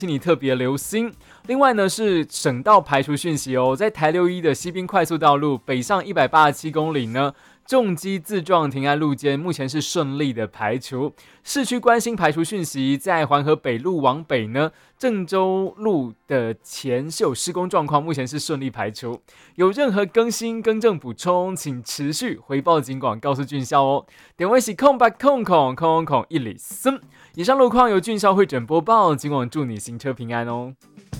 请你特别留心。另外呢是省道排除讯息哦，在台61的西滨快速道路北上187公里呢，重机自撞停在路肩，目前是顺利的排除。市区关心排除讯息，在环河北路往北呢，郑州路的前是有施工状况，目前是顺利排除。有任何更新、更正、补充，请持续回报警广，告诉俊孝哦。点位是0800000103。以上路况由俊孝会诊播报，警广祝你行车平安哦。